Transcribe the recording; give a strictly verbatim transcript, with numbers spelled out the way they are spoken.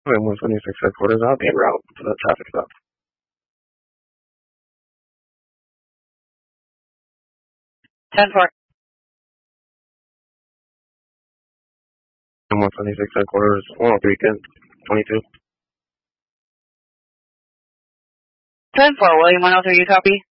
one twenty-six headquarters, I'll be en route to the traffic stop. ten four. one twenty-six headquarters, one oh three, twenty-two. ten four, William one oh three, you copy?